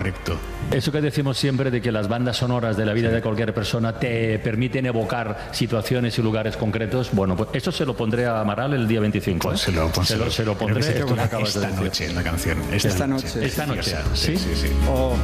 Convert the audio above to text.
Correcto. Eso que decimos siempre de que las bandas sonoras de la vida de cualquier persona te permiten evocar situaciones y lugares concretos, bueno, pues esto se lo pondré a Amaral el día 25. Pónselo. Se lo pondré. Creo que se titula Esta noche, la canción. Esta noche. Esta noche. Sí. ¿Sí? Sí. Oh.